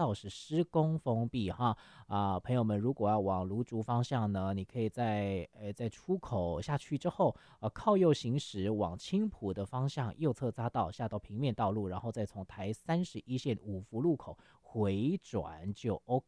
道是施工封闭哈朋友们如果要往芦竹方向呢，你可以在出口下去之后，靠右行驶往青埔的方向，右侧匝道下到平面道路，然后再从台31线五福路口回转就 OK